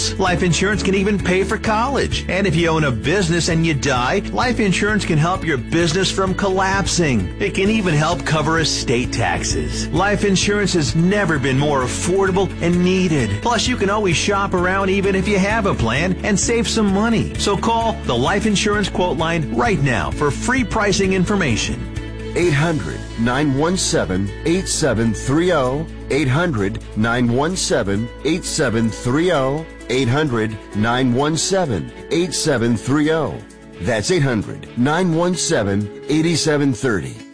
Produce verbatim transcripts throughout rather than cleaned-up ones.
bills. Life insurance can even pay for college. And if you own a business and you die, life insurance can help your business from collapsing. It can even help cover estate taxes. Life insurance has never been more affordable and needed. Plus, you can always shop around even if you have a plan and save some money. So call the Life Insurance Quote Line right now for free pricing information. eight hundred, nine one seven, eight seven three zero. eight hundred, nine one seven, eight seven three zero. eight hundred, nine one seven, eight seven three zero. That's eight hundred, nine one seven, eight seven three zero.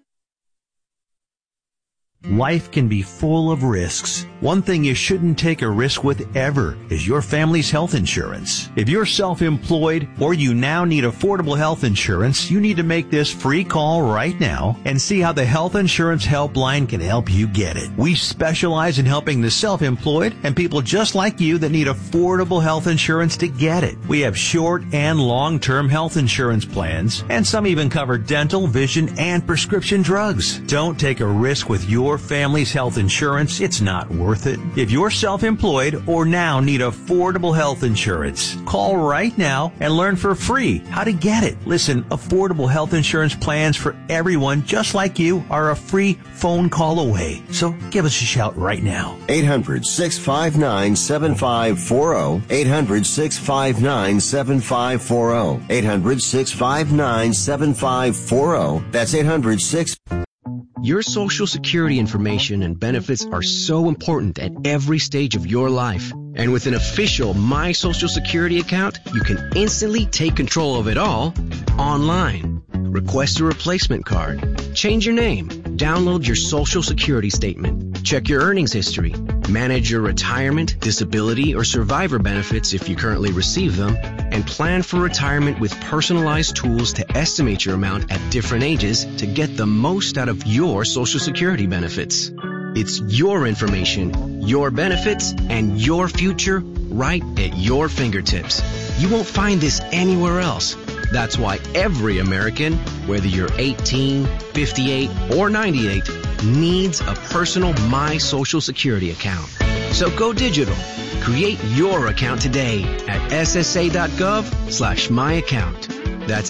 Life can be full of risks. One thing you shouldn't take a risk with ever is your family's health insurance. If you're self-employed or you now need affordable health insurance, you need to make this free call right now and see how the Health Insurance Helpline can help you get it. We specialize in helping the self-employed and people just like you that need affordable health insurance to get it. We have short and long-term health insurance plans, and some even cover dental, vision, and prescription drugs. Don't take a risk with your family's health insurance. It's not worth it. If you're self-employed or now need affordable health insurance, call right now and learn for free how to get it. Listen, affordable health insurance plans for everyone just like you are a free phone call away. So give us a shout right now. eight hundred, six five nine, seven five four zero. eight hundred, six five nine, seven five four zero. eight hundred, six five nine, seven five four zero. That's eight hundred, six... Your Social Security information and benefits are so important at every stage of your life. And with an official My Social Security account, you can instantly take control of it all online. Request a replacement card. Change your name. Download your Social Security statement. Check your earnings history. Manage your retirement, disability, or survivor benefits if you currently receive them. And plan for retirement with personalized tools to estimate your amount at different ages to get the most out of your Social Security benefits. It's your information, your benefits, and your future right at your fingertips. You won't find this anywhere else. That's why every American, whether you're eighteen, fifty-eight, or ninety-eight, needs a personal My Social Security account. So go digital. Create your account today at ssa.gov slash my account. That's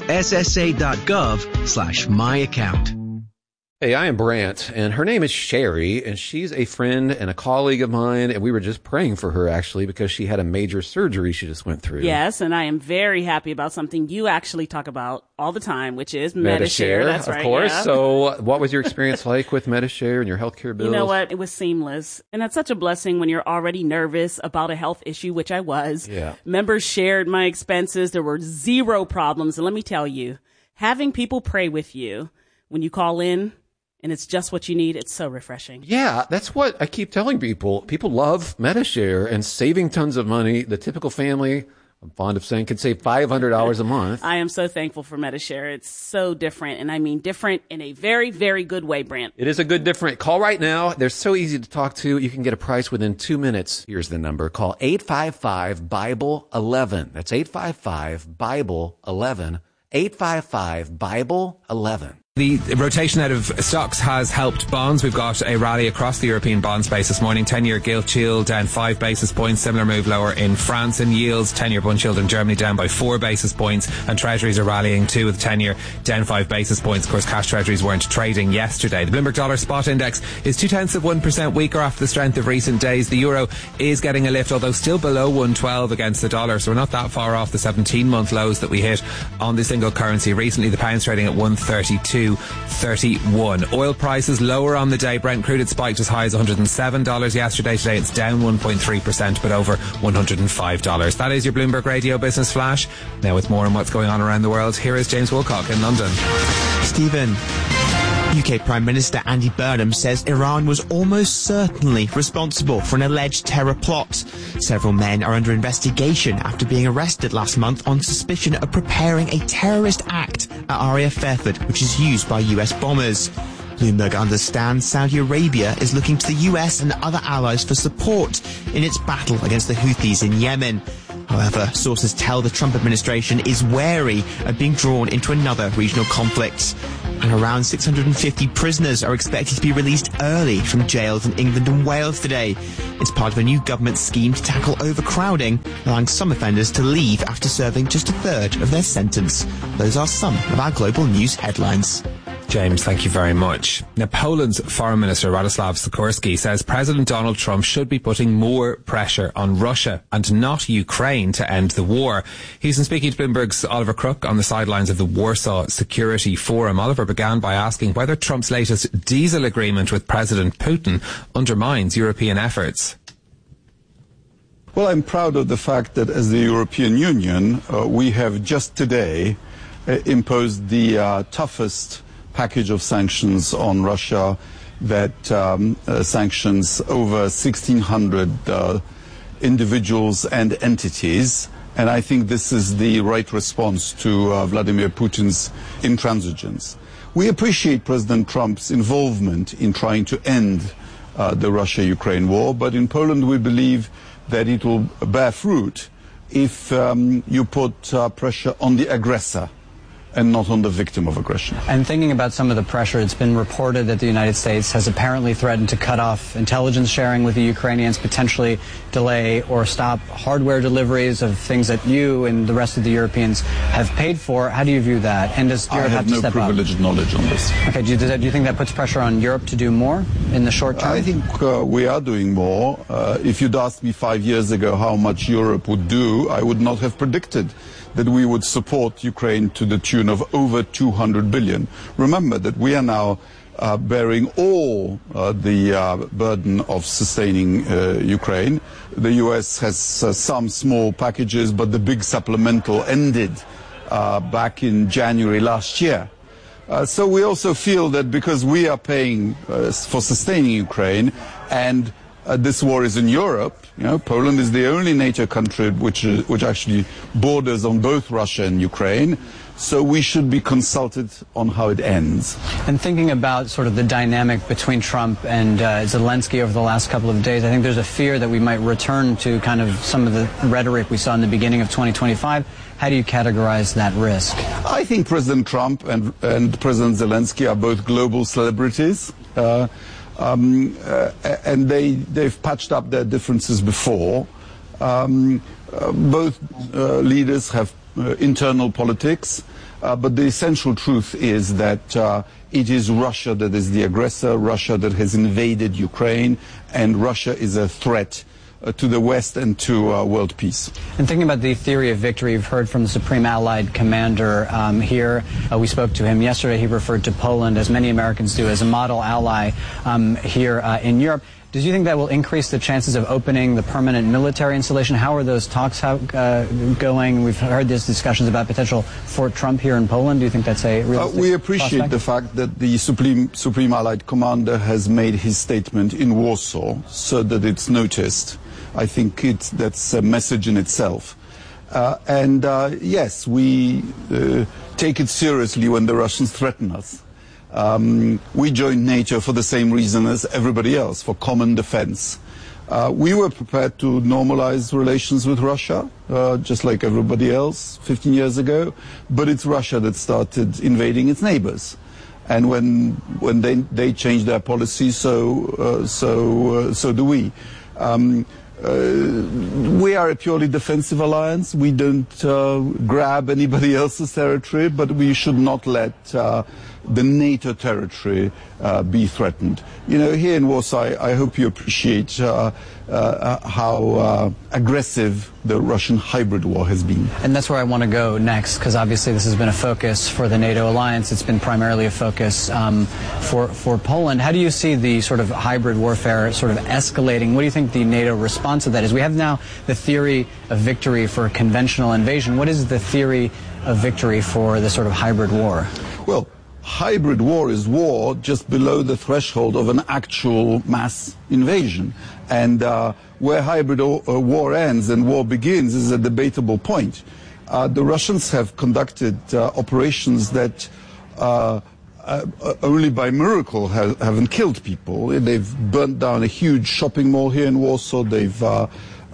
ssa.gov slash my account. Hey, I am Brant, and her name is Sherry, and she's a friend and a colleague of mine, and we were just praying for her, actually, because she had a major surgery she just went through. Yes, and I am very happy about something you actually talk about all the time, which is Medi-Share. Medi-Share, That's of right, course. yeah. So what was your experience like with Medi-Share and your healthcare bills? You know what? It was seamless. And that's such a blessing when you're already nervous about a health issue, which I was. Yeah. Members shared my expenses. There were zero problems. And let me tell you, having people pray with you when you call in, and it's just what you need, it's so refreshing. Yeah, that's what I keep telling people. People love Medi-Share and saving tons of money. The typical family, I'm fond of saying, can save five hundred dollars a month. I am so thankful for Medi-Share. It's so different, and I mean different in a very, very good way, Brant. It is a good different. Call right now. They're so easy to talk to. You can get a price within two minutes. Here's the number. Call eight five five, Bible eleven. That's eight five five, Bible eleven. eight five five, Bible eleven. The rotation out of stocks has helped bonds. We've got a rally across the European bond space this morning. ten-year gilt yield down five basis points. Similar move lower in France. In yields, ten-year bund yield in Germany down by four basis points. And treasuries are rallying too, with ten-year down five basis points. Of course, cash treasuries weren't trading yesterday. The Bloomberg Dollar Spot Index is two-tenths of one percent weaker after the strength of recent days. The euro is getting a lift, although still below one twelve against the dollar. So we're not that far off the seventeen-month lows that we hit on the single currency recently. The pound's trading at one thirty-two thirty-one. Oil prices lower on the day. Brent crude had spiked as high as one hundred seven dollars yesterday. Today it's down one point three percent, but over one hundred five dollars. That is your Bloomberg Radio Business Flash. Now with more on what's going on around the world, here is James Wilcock in London. Stephen. U K Prime Minister Andy Burnham says Iran was almost certainly responsible for an alleged terror plot. Several men are under investigation after being arrested last month on suspicion of preparing a terrorist act at R A F Fairford, which is used by U S bombers. Bloomberg understands Saudi Arabia is looking to the U S and other allies for support in its battle against the Houthis in Yemen. However, sources tell the Trump administration is wary of being drawn into another regional conflict. and around six hundred fifty prisoners are expected to be released early from jails in England and Wales today. It's part of a new government scheme to tackle overcrowding, allowing some offenders to leave after serving just a third of their sentence. Those are some of our global news headlines. James, thank you very much. Now, Poland's Foreign Minister Radoslaw Sikorski says President Donald Trump should be putting more pressure on Russia and not Ukraine to end the war. He's been speaking to Bloomberg's Oliver Crook on the sidelines of the Warsaw Security Forum. Oliver began by asking whether Trump's latest diesel agreement with President Putin undermines European efforts. Well, I'm proud of the fact that as the European Union, uh, we have just today uh, imposed the uh, toughest package of sanctions on Russia that um, uh, sanctions over sixteen hundred uh, individuals and entities. And I think this is the right response to uh, Vladimir Putin's intransigence. We appreciate President Trump's involvement in trying to end uh, the Russia-Ukraine war, but in Poland we believe that it will bear fruit if um, you put uh, pressure on the aggressor and not on the victim of aggression. And thinking about some of the pressure, it's been reported that the United States has apparently threatened to cut off intelligence sharing with the Ukrainians, potentially delay or stop hardware deliveries of things that you and the rest of the Europeans have paid for. How do you view that? And does Europe I have, have to no step up? I have no privileged knowledge on this. Okay, do you, do you think that puts pressure on Europe to do more in the short term? I think uh, we are doing more. Uh, if you'd asked me five years ago how much Europe would do, I would not have predicted that we would support Ukraine to the tune of over two hundred billion. Remember that we are now uh, bearing all uh, the uh, burden of sustaining uh, Ukraine. The U S has uh, some small packages, but the big supplemental ended uh, back in January last year. Uh, so we also feel that because we are paying uh, for sustaining Ukraine and Uh, this war is in Europe. You know, Poland is the only NATO country which is, which actually borders on both Russia and Ukraine. So we should be consulted on how it ends. And thinking about sort of the dynamic between Trump and uh, Zelensky over the last couple of days, I think there's a fear that we might return to kind of some of the rhetoric we saw in the beginning of twenty twenty-five. How do you categorize that risk? I think President Trump and, and President Zelensky are both global celebrities. Uh, Um, uh, and they, they've patched up their differences before. Um, uh, both uh, leaders have uh, internal politics, uh, but the essential truth is that uh, it is Russia that is the aggressor, Russia that has invaded Ukraine, and Russia is a threat Uh, to the West and to uh, world peace. And thinking about the theory of victory, you've heard from the Supreme Allied Commander um, here. Uh, we spoke to him yesterday. He referred to Poland, as many Americans do, as a model ally um, here uh, in Europe. Do you think that will increase the chances of opening the permanent military installation? How are those talks how, uh, going? We've heard these discussions about potential Fort Trump here in Poland. Do you think that's a realistic uh, We appreciate prospect? the fact that the Supreme, Supreme Allied Commander has made his statement in Warsaw so that it's noticed. I think it's, that's a message in itself. Uh, and uh, yes, we uh, take it seriously when the Russians threaten us. Um, we joined NATO for the same reason as everybody else, for common defense. Uh, we were prepared to normalize relations with Russia, uh, just like everybody else fifteen years ago, but it's Russia that started invading its neighbors. And when, when they, they changed their policy, so, uh, so, uh, so do we. Um, Uh, we are a purely defensive alliance. We don't uh, grab anybody else's territory, but we should not let uh, the NATO territory uh, be threatened. You know, here in Warsaw, I, I hope you appreciate uh, uh, how uh, aggressive the Russian hybrid war has been. And that's where I want to go next, because obviously this has been a focus for the NATO alliance. It's been primarily a focus um, for, for Poland. How do you see the sort of hybrid warfare sort of escalating? What do you think the NATO response to that is? We have now the theory of victory for conventional invasion. What is the theory of victory for the sort of hybrid war? Well, hybrid war is war just below the threshold of an actual mass invasion. And uh, where hybrid o- uh, war ends and war begins is a debatable point. Uh, the Russians have conducted uh, operations that uh, uh, only by miracle have, haven't killed people. They've burnt down a huge shopping mall here in Warsaw. They've uh,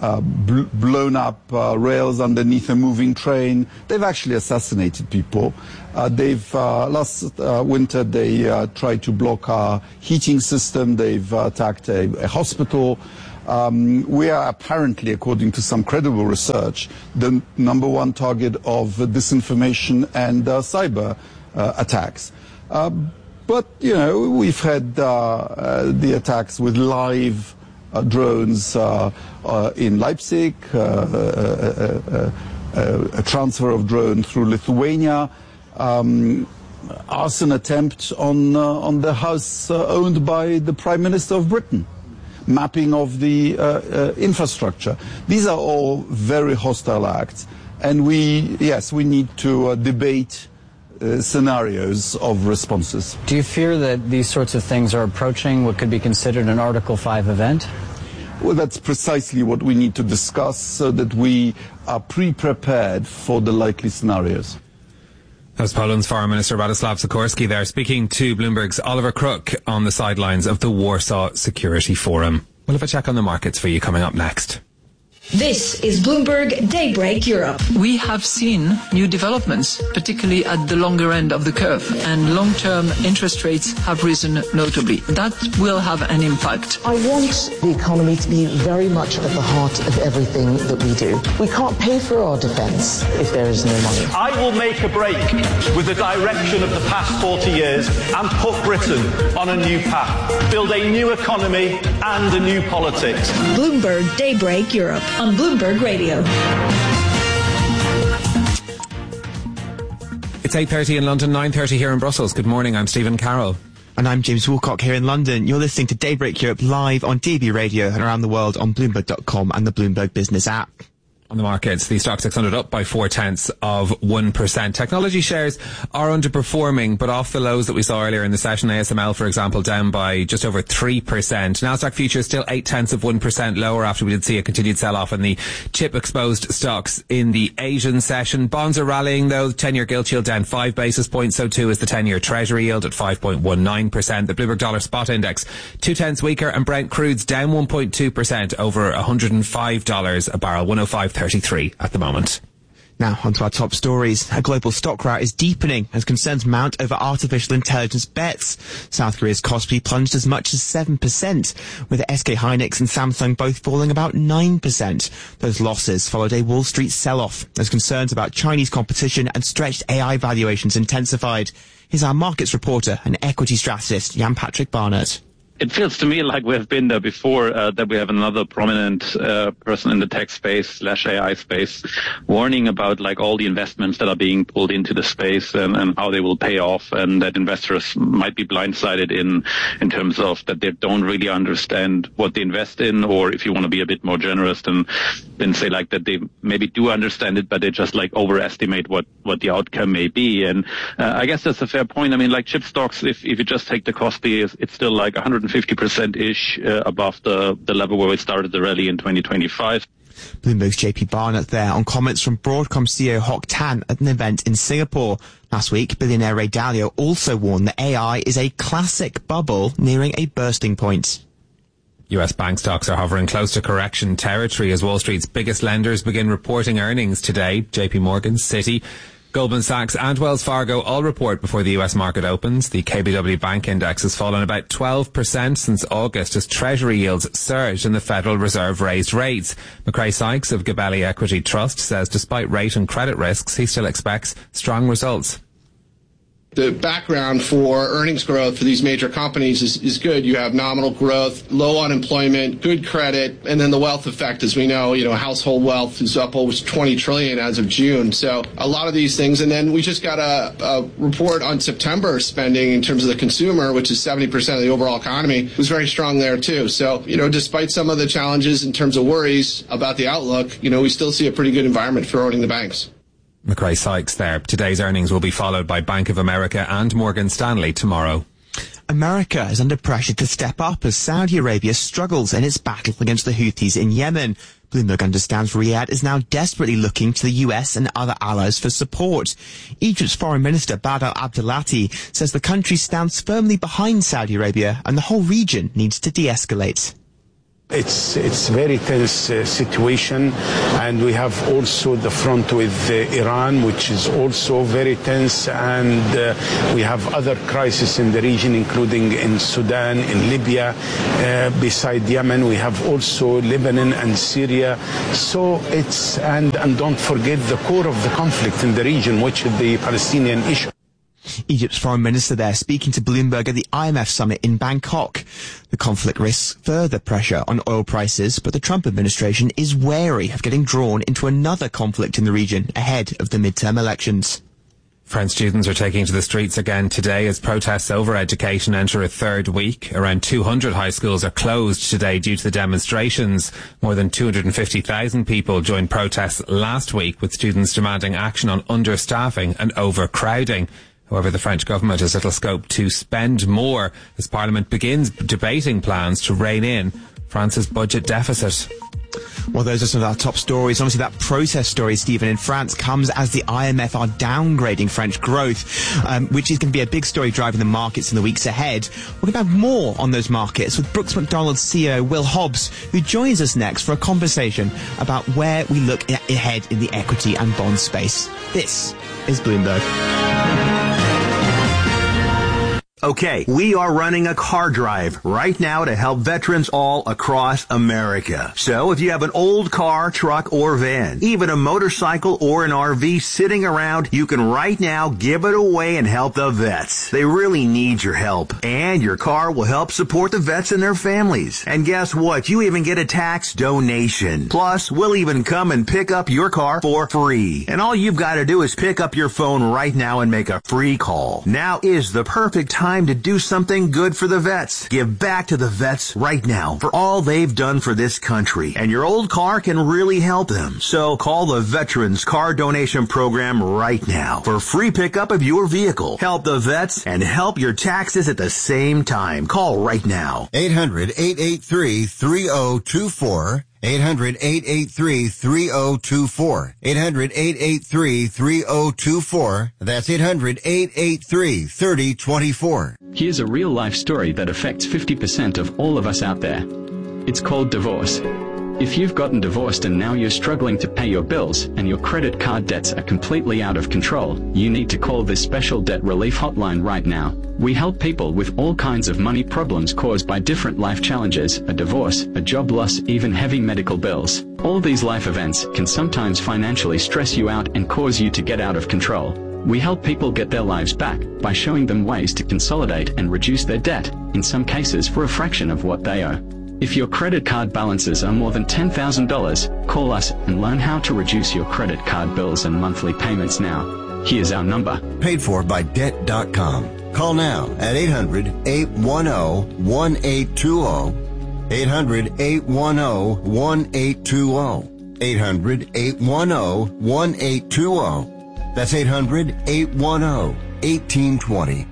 uh, bl- blown up uh, rails underneath a moving train. They've actually assassinated people. Uh, they've uh, last uh, winter they uh, tried to block our heating system. They've uh, attacked a, a hospital. Um, we are apparently, according to some credible research, the number one target of uh, disinformation and uh, cyber uh, attacks. Uh, but you know, we've had uh, uh, the attacks with live Uh, drones uh, uh, in Leipzig, uh, uh, uh, uh, a transfer of drone through Lithuania, um, arson attempt on uh, on the house uh, owned by the Prime Minister of Britain, mapping of the uh, uh, infrastructure. These are all very hostile acts, and we, yes, we need to uh, debate Uh, scenarios of responses. Do you fear that these sorts of things are approaching what could be considered an Article five event? Well, that's precisely what we need to discuss so that we are pre-prepared for the likely scenarios. That was Poland's Foreign Minister Radoslaw Sikorski there, speaking to Bloomberg's Oliver Crook on the sidelines of the Warsaw Security Forum. We'll have a check on the markets for you coming up next. This is Bloomberg Daybreak Europe. We have seen new developments, particularly at the longer end of the curve, and long-term interest rates have risen notably. That will have an impact. I want the economy to be very much at the heart of everything that we do. We can't pay for our defence if there is no money. I will make a break with the direction of the past forty years and put Britain on a new path. Build a new economy and a new politics. Bloomberg Daybreak Europe on Bloomberg Radio. It's eight thirty in London, nine thirty here in Brussels. Good morning, I'm Stephen Carroll. And I'm James Woolcock here in London. You're listening to Daybreak Europe live on D A B Radio and around the world on Bloomberg dot com and the Bloomberg Business app. On the markets, the stock six hundred up by four tenths of one percent. Technology shares are underperforming, but off the lows that we saw earlier in the session. A S M L, for example, down by just over three percent. Nasdaq futures still eight tenths of one percent lower after we did see a continued sell-off in the chip-exposed stocks in the Asian session. Bonds are rallying, though. The ten-year gilt yield down five basis points. So too is the ten-year Treasury yield at five point one nine percent. The Bloomberg Dollar Spot Index two tenths weaker, and Brent crude's down one point two percent over one hundred five dollars a barrel, one oh five thirty-three at the moment. Now, onto our top stories. A global stock rout is deepening as concerns mount over artificial intelligence bets. South Korea's Kospi plunged as much as seven percent, with S K Hynix and Samsung both falling about nine percent. Those losses followed a Wall Street sell-off as concerns about Chinese competition and stretched A I valuations intensified. Here's our markets reporter and equity strategist, Jan Patrick Barnett. It feels to me like we have been there before, uh, that we have another prominent uh, person in the tech space slash A I space warning about like all the investments that are being pulled into the space and, and how they will pay off, and that investors might be blindsided in in terms of that they don't really understand what they invest in, or if you want to be a bit more generous, then then say like that they maybe do understand it, but they just like overestimate what what the outcome may be. And uh, I guess that's a fair point. I mean, like chip stocks, if if you just take the Kospi, it's still like one hundred fifty percent-ish uh, above the, the level where we started the rally in twenty twenty-five. Bloomberg's J P Barnett there on comments from Broadcom C E O Hock Tan at an event in Singapore. Last week, billionaire Ray Dalio also warned that A I is a classic bubble nearing a bursting point. U S bank stocks are hovering close to correction territory as Wall Street's biggest lenders begin reporting earnings today. J P Morgan, Citi, Goldman Sachs and Wells Fargo all report before the U S market opens. The K B W Bank Index has fallen about twelve percent since August as Treasury yields surged and the Federal Reserve raised rates. McRae Sykes of Gabelli Equity Trust says despite rate and credit risks, he still expects strong results. The background for earnings growth for these major companies is, is good. You have nominal growth, low unemployment, good credit, and then the wealth effect, as we know, you know, household wealth is up almost twenty trillion as of June. So a lot of these things. And then we just got a, a report on September spending in terms of the consumer, which is seventy percent of the overall economy, was very strong there too. So, you know, despite some of the challenges in terms of worries about the outlook, you know, we still see a pretty good environment for owning the banks. McRae Sykes there. Today's earnings will be followed by Bank of America and Morgan Stanley tomorrow. America is under pressure to step up as Saudi Arabia struggles in its battle against the Houthis in Yemen. Bloomberg understands Riyadh is now desperately looking to the U S and other allies for support. Egypt's Foreign Minister Badr Abdelati says the country stands firmly behind Saudi Arabia and the whole region needs to de-escalate. It's it's very tense uh, situation, and we have also the front with uh, Iran, which is also very tense, and uh, we have other crises in the region, including in Sudan, in Libya. Uh, beside Yemen, we have also Lebanon and Syria. So it's and and don't forget the core of the conflict in the region, which is the Palestinian issue. Egypt's foreign minister there speaking to Bloomberg at the I M F summit in Bangkok. The conflict risks further pressure on oil prices, but the Trump administration is wary of getting drawn into another conflict in the region ahead of the midterm elections. French students are taking to the streets again today as protests over education enter a third week. Around two hundred high schools are closed today due to the demonstrations. More than two hundred fifty thousand people joined protests last week, with students demanding action on understaffing and overcrowding. However, the French government has little scope to spend more as Parliament begins debating plans to rein in France's budget deficit. Well, those are some of our top stories. Obviously, that protest story, Stephen, in France comes as the I M F are downgrading French growth, um, which is going to be a big story driving the markets in the weeks ahead. We're going to have more on those markets with Brooks Macdonald C E O Will Hobbs, who joins us next for a conversation about where we look ahead in the equity and bond space. This is Bloomberg. Okay, we are running a car drive right now to help veterans all across America. So if you have an old car, truck, or van, even a motorcycle or an R V sitting around, you can right now give it away and help the vets. They really need your help. And your car will help support the vets and their families. And guess what? You even get a tax donation. Plus, we'll even come and pick up your car for free. And all you've got to do is pick up your phone right now and make a free call. Now is the perfect time to do something good for the vets. Give back to the vets right now for all they've done for this country. And your old car can really help them. So call the Veterans Car Donation Program right now for free pickup of your vehicle. Help the vets and help your taxes at the same time. Call right now. eight hundred, eight eight three, three oh two four. eight hundred, eight eight three, three oh two four. eight hundred, eight eight three, three oh two four. That's eight hundred, eight eight three, three oh two four. Here's a real-life story that affects fifty percent of all of us out there. It's called divorce. If you've gotten divorced and now you're struggling to pay your bills and your credit card debts are completely out of control, you need to call this special debt relief hotline right now. We help people with all kinds of money problems caused by different life challenges, a divorce, a job loss, even heavy medical bills. All these life events can sometimes financially stress you out and cause you to get out of control. We help people get their lives back by showing them ways to consolidate and reduce their debt, in some cases for a fraction of what they owe. If your credit card balances are more than ten thousand dollars, call us and learn how to reduce your credit card bills and monthly payments now. Here's our number. Paid for by debt dot com. Call now at eight hundred, eight one zero, one eight two zero. eight hundred, eight one zero, one eight two zero. eight hundred, eight one zero, one eight two zero. That's eight hundred, eight one zero, one eight two zero.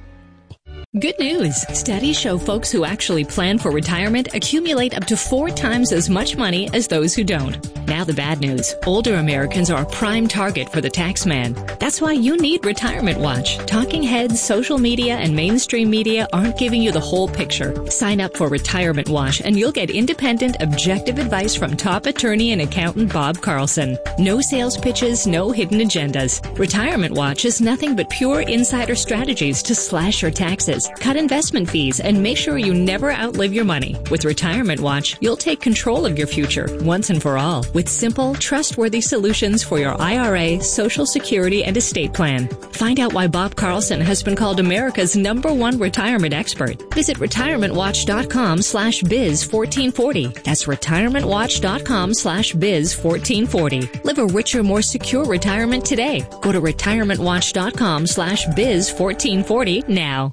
Good news. Studies show folks who actually plan for retirement accumulate up to four times as much money as those who don't. Now the bad news. Older Americans are a prime target for the tax man. That's why you need Retirement Watch. Talking heads, social media, and mainstream media aren't giving you the whole picture. Sign up for Retirement Watch and you'll get independent, objective advice from top attorney and accountant Bob Carlson. No sales pitches, no hidden agendas. Retirement Watch is nothing but pure insider strategies to slash your taxes, cut investment fees, and make sure you never outlive your money. With Retirement Watch, you'll take control of your future once and for all with simple, trustworthy solutions for your I R A, Social Security, and estate plan. Find out why Bob Carlson has been called America's number one retirement expert. Visit retirementwatch.com slash biz 1440. That's retirementwatch.com slash biz 1440. Live a richer, more secure retirement today. Go to retirementwatch.com slash biz 1440 now.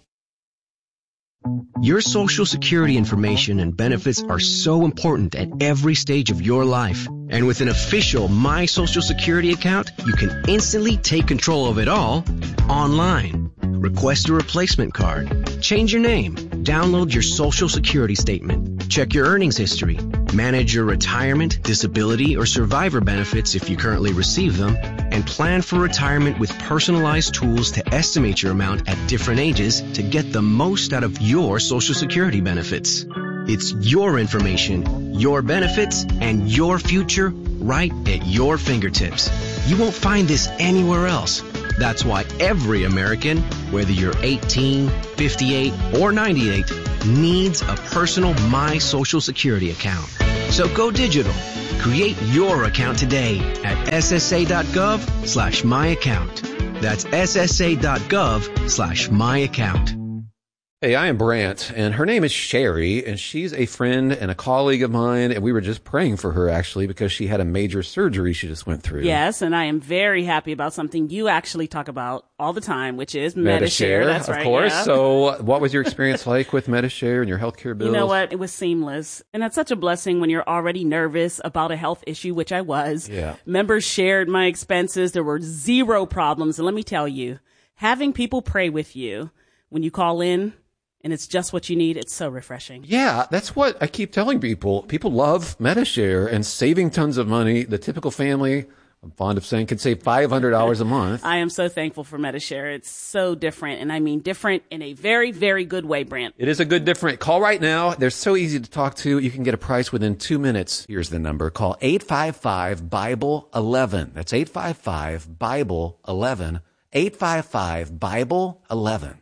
Your Social Security information and benefits are so important at every stage of your life. And with an official My Social Security account, you can instantly take control of it all online. Request a replacement card, change your name, download your Social Security statement, check your earnings history, manage your retirement, disability, or survivor benefits if you currently receive them, and plan for retirement with personalized tools to estimate your amount at different ages to get the most out of your Social Security benefits. It's your information, your benefits, and your future right at your fingertips. You won't find this anywhere else. That's why every American, whether you're eighteen, fifty-eight, or ninety-eight, needs a personal My Social Security account. So go digital. Create your account today at ssa.gov slash my account. That's ssa.gov slash my account. Hey, I am Brant, and her name is Sherry, and she's a friend and a colleague of mine, and we were just praying for her, actually, because she had a major surgery she just went through. Yes, and I am very happy about something you actually talk about all the time, which is Medi-Share. That's of right, course. yeah. So what was your experience like with Medi-Share and your healthcare bills? You know what? It was seamless. And that's such a blessing when you're already nervous about a health issue, which I was. Yeah. Members shared my expenses. There were zero problems. And let me tell you, having people pray with you when you call in, and it's just what you need, it's so refreshing. Yeah, that's what I keep telling people. People love Medi-Share and saving tons of money. The typical family, I'm fond of saying, can save five hundred dollars a month. I am so thankful for Medi-Share. It's so different, and I mean different in a very, very good way, Brant. It is a good different. Call right now. They're so easy to talk to. You can get a price within two minutes. Here's the number. Call eight five five, Bible eleven. That's eight five five, Bible eleven. eight five five, Bible eleven.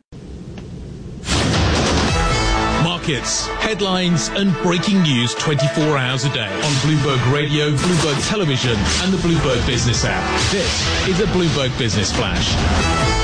Markets, headlines, and breaking news twenty-four hours a day on Bloomberg Radio, Bloomberg Television, and the Bloomberg Business app. This is a Bloomberg Business Flash.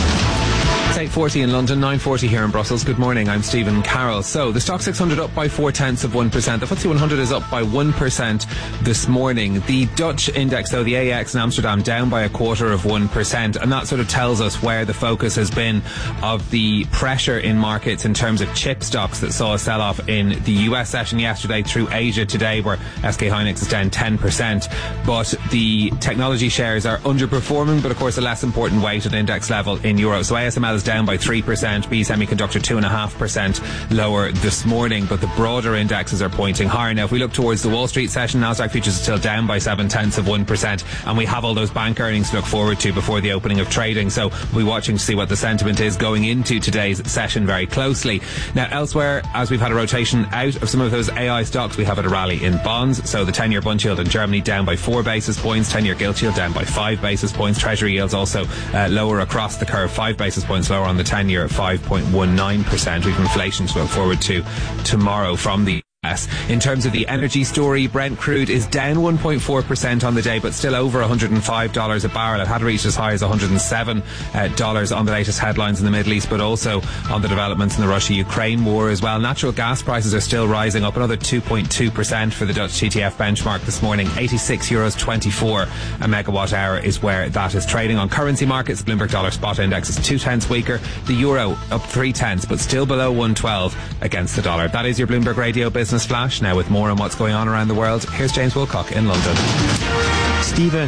It's eight forty in London, nine forty here in Brussels. Good morning, I'm Stephen Carroll. So, the Stock six hundred up by four tenths of one percent. The F T S E one hundred is up by one percent this morning. The Dutch index, though, the A E X in Amsterdam, down by a quarter of one percent. And that sort of tells us where the focus has been of the pressure in markets in terms of chip stocks that saw a sell-off in the U S session yesterday through Asia today, where S K Hynix is down ten percent. But the technology shares are underperforming, but of course a less important weight at index level in Europe. So A S M L is down by three percent, B Semiconductor two point five percent lower this morning, but the broader indexes are pointing higher. Now, if we look towards the Wall Street session, Nasdaq futures are still down by seven tenths of one percent, and we have all those bank earnings to look forward to before the opening of trading, so we'll be watching to see what the sentiment is going into today's session very closely. Now, elsewhere, as we've had a rotation out of some of those A I stocks, we have had a rally in bonds. So the ten-year bund yield in Germany down by four basis points, ten-year gilt yield down by five basis points, Treasury yields also uh, lower across the curve, five basis points lower on the ten-year at five point one nine percent. We've inflation to look forward to tomorrow from the In terms of the energy story, Brent crude is down one point four percent on the day, but still over one hundred five dollars a barrel. It had reached as high as one hundred seven dollars on the latest headlines in the Middle East, but also on the developments in the Russia-Ukraine war as well. Natural gas prices are still rising, up another two point two percent for the Dutch T T F benchmark this morning. eighty-six euros twenty-four a megawatt hour is where that is trading. On currency markets, the Bloomberg dollar spot index is two tenths weaker. The euro up three tenths, but still below one twelve against the dollar. That is your Bloomberg Radio Business Flash. Now with more on what's going on around the world, here's James Wilcock in London. Stephen,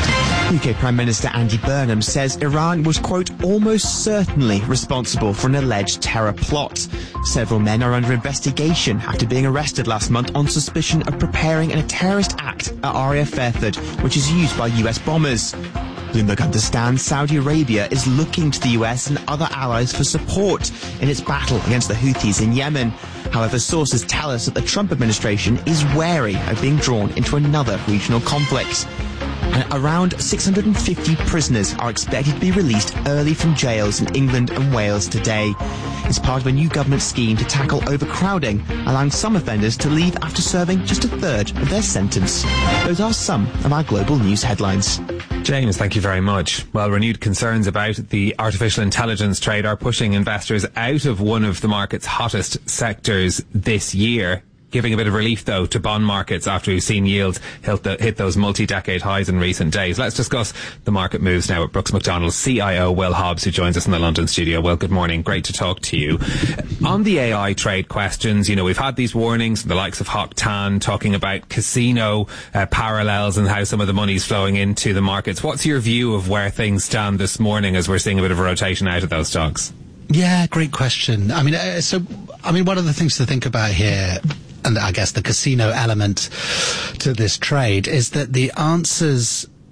U K Prime Minister Andy Burnham says Iran was, quote, almost certainly responsible for an alleged terror plot. Several men are under investigation after being arrested last month on suspicion of preparing a terrorist act at A R I A Fairford, which is used by U S bombers. Bloomberg understands Saudi Arabia is looking to the U S and other allies for support in its battle against the Houthis in Yemen. However, sources tell us that the Trump administration is wary of being drawn into another regional conflict. And around six hundred fifty prisoners are expected to be released early from jails in England and Wales today. It's part of a new government scheme to tackle overcrowding, allowing some offenders to leave after serving just a third of their sentence. Those are some of our global news headlines. James, thank you very much. Well, renewed concerns about the artificial intelligence trade are pushing investors out of one of the market's hottest sectors this year, giving a bit of relief, though, to bond markets after we've seen yields hit, the, hit those multi-decade highs in recent days. Let's discuss the market moves now with Brooks Macdonald's C I O, Will Hobbs, who joins us in the London studio. Will, good morning. Great to talk to you. On the A I trade questions, you know, we've had these warnings from the likes of Hock Tan talking about casino uh, parallels and how some of the money's flowing into the markets. What's your view of where things stand this morning as we're seeing a bit of a rotation out of those stocks? Yeah, great question. I mean, uh, so, I mean, one of the things to think about here, and I guess the casino element to this trade, is that the answers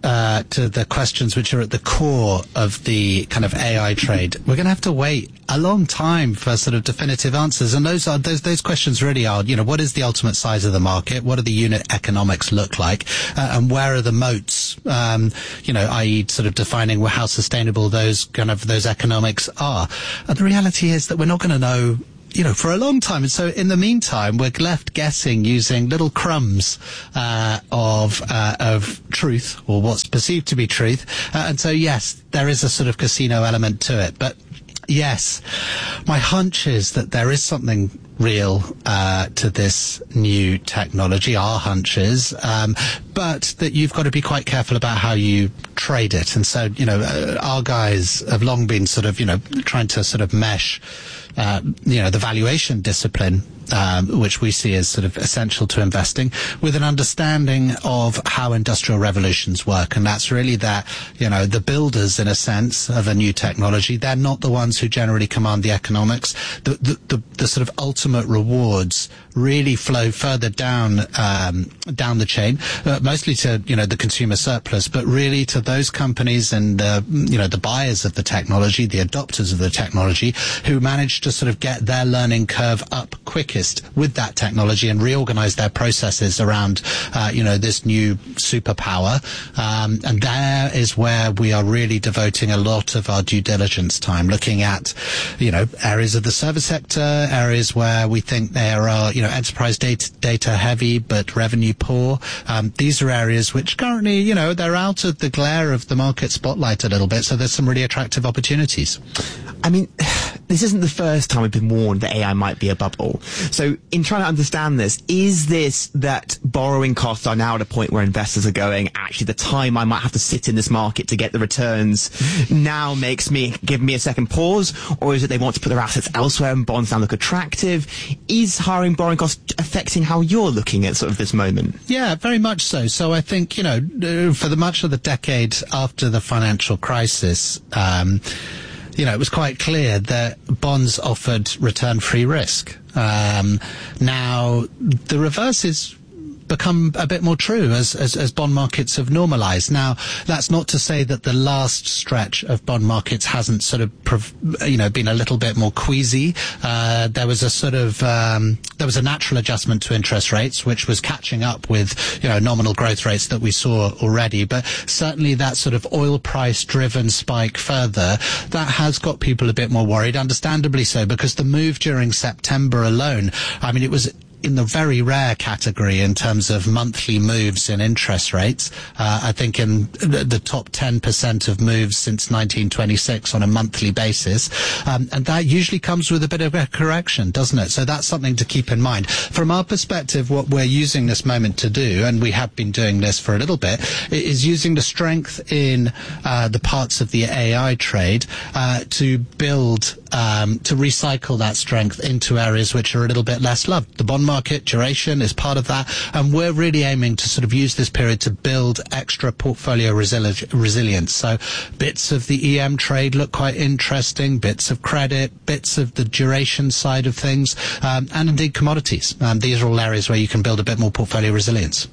uh, to the questions which are at the core of the kind of A I trade, we're going to have to wait a long time for sort of definitive answers. And those are those those questions really are, you know, what is the ultimate size of the market? What do the unit economics look like? Uh, and where are the moats? Um, you know, that is, sort of defining how sustainable those kind of those economics are. And the reality is that we're not going to know, you know, for a long time. And so in the meantime, we're left guessing using little crumbs uh, of uh, of truth, or what's perceived to be truth. Uh, and so, yes, there is a sort of casino element to it. But yes, my hunch is that there is something real uh, to this new technology, our hunches, um, but that you've got to be quite careful about how you trade it. And so, you know, uh, our guys have long been sort of, you know, trying to sort of mesh Uh, you know, the valuation discipline, um, which we see as sort of essential to investing, with an understanding of how industrial revolutions work. And that's really that, you know, the builders, in a sense, of a new technology, they're not the ones who generally command the economics. The, the, the, the sort of ultimate rewards really flow further down, um, down the chain, uh, mostly to, you know, the consumer surplus, but really to those companies and, uh, you know, the buyers of the technology, the adopters of the technology, who manage to sort of get their learning curve up quickest with that technology and reorganize their processes around, uh, you know, this new superpower. Um, and there is where we are really devoting a lot of our due diligence time, looking at, you know, areas of the service sector, areas where we think there are, you know, enterprise data, data heavy but revenue poor. Um, these are areas which currently, you know, they're out of the glare of the market spotlight a little bit. So there's some really attractive opportunities. I mean, this isn't the first time we've been warned that A I might be a bubble. So in trying to understand this, is this that borrowing costs are now at a point where investors are going, actually the time I might have to sit in this market to get the returns now makes me, give me a second pause? Or is it they want to put their assets elsewhere and bonds now look attractive? Is hiring borrowing costs affecting how you're looking at sort of this moment? Yeah, very much so. So I think, you know, for the much of the decade after the financial crisis, um, you know, it was quite clear that bonds offered return-free risk. Um, now, the reverse is become a bit more true as, as, as bond markets have normalized. Now, that's not to say that the last stretch of bond markets hasn't sort of, prov- you know, been a little bit more queasy. Uh, there was a sort of, um, there was a natural adjustment to interest rates, which was catching up with, you know, nominal growth rates that we saw already. But certainly that sort of oil price driven spike further, that has got people a bit more worried, understandably so, because the move during September alone, I mean, it was in the very rare category in terms of monthly moves in interest rates. Uh, I think in the top ten percent of moves since nineteen twenty-six on a monthly basis. Um, and that usually comes with a bit of a correction, doesn't it? So that's something to keep in mind. From our perspective, what we're using this moment to do, and we have been doing this for a little bit, is using the strength in uh, the parts of the A I trade uh, to build, um, to recycle that strength into areas which are a little bit less loved. The bond market duration is part of that, and we're really aiming to sort of use this period to build extra portfolio resili- resilience. So bits of the E M trade look quite interesting, bits of credit, bits of the duration side of things, um, and indeed commodities. Um, these are all areas where you can build a bit more portfolio resilience.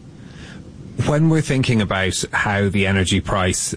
When we're thinking about how the energy price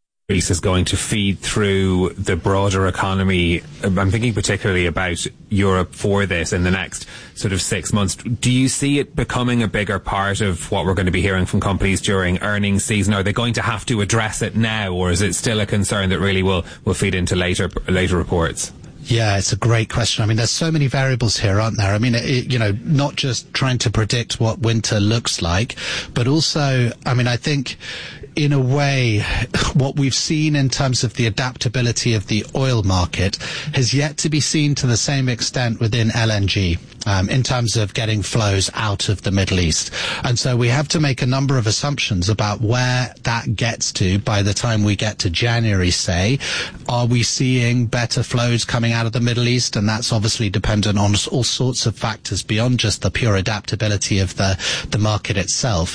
is going to feed through the broader economy, I'm thinking particularly about Europe for this in the next sort of six months. Do you see it becoming a bigger part of what we're going to be hearing from companies during earnings season? Are they going to have to address it now, or is it still a concern that really will, will feed into later later reports? Yeah, it's a great question. I mean, there's so many variables here, aren't there? I mean, it, you know, not just trying to predict what winter looks like, but also, I mean, I think in a way, what we've seen in terms of the adaptability of the oil market has yet to be seen to the same extent within L N G, um, in terms of getting flows out of the Middle East. And so we have to make a number of assumptions about where that gets to by the time we get to January, say. Are we seeing better flows coming out of the Middle East? And that's obviously dependent on all sorts of factors beyond just the pure adaptability of the, the market itself.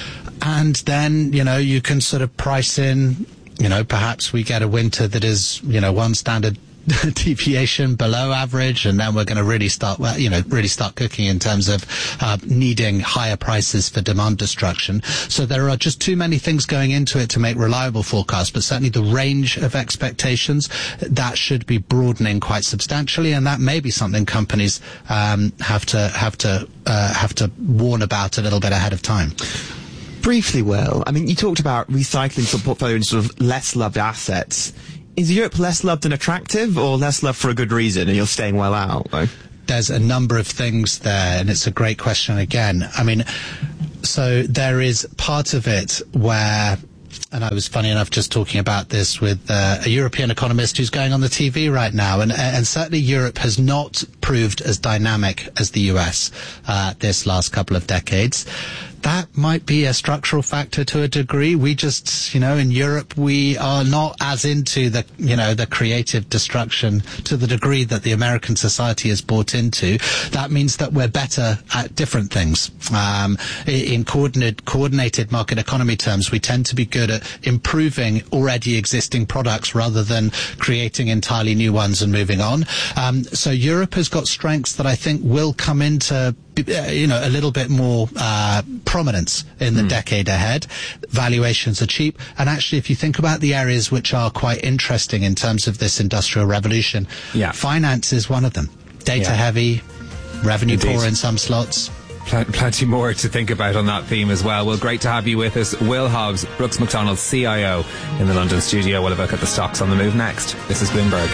And then, you know, you can sort of price in, you know, perhaps we get a winter that is, you know, one standard deviation below average, and then we're going to really start, well, you know, really start cooking in terms of uh, needing higher prices for demand destruction. So there are just too many things going into it to make reliable forecasts, but certainly the range of expectations, that should be broadening quite substantially, and that may be something companies um, have to have to uh, have to warn about a little bit ahead of time. Briefly, Will, I mean, you talked about recycling some portfolio into sort of less loved assets. Is Europe less loved and attractive, or less loved for a good reason, and you're staying well out? Though? There's a number of things there, and it's a great question again. I mean, so there is part of it where, and I was funny enough just talking about this with uh, a European economist who's going on the T V right now, and, and certainly Europe has not proved as dynamic as the U S uh, this last couple of decades. That might be a structural factor to a degree. We just, you know, in Europe, we are not as into the, you know, the creative destruction to the degree that the American society is bought into. That means that we're better at different things. Um, in coordinated, coordinated market economy terms, we tend to be good at improving already existing products rather than creating entirely new ones and moving on. Um, so Europe has got strengths that I think will come into, you know, a little bit more uh, prominence in the mm. decade ahead. Valuations are cheap, and actually, if you think about the areas which are quite interesting in terms of this industrial revolution, yeah. finance is one of them. Data yeah. heavy, revenue Indeed. poor in some slots. Pl- plenty more to think about on that theme as well. Well, great to have you with us. Will Hobbs, Brooks Macdonald's C I O in the London studio. We'll have a look at the stocks on the move next. This is Bloomberg.